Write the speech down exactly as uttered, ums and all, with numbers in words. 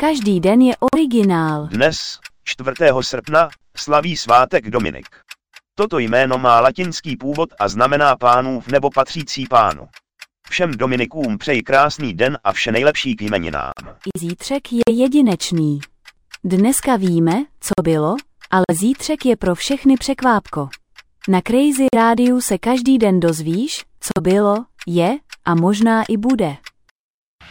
Každý den je originál. Dnes, čtvrtého srpna, slaví svátek Dominik. Toto jméno má latinský původ a znamená pánův nebo patřící pánu. Všem Dominikům přeji krásný den a vše nejlepší k jmeninám. I zítřek je jedinečný. Dneska víme, co bylo, ale zítřek je pro všechny překvápko. Na Crazy Rádiu se každý den dozvíš, co bylo, je a možná i bude.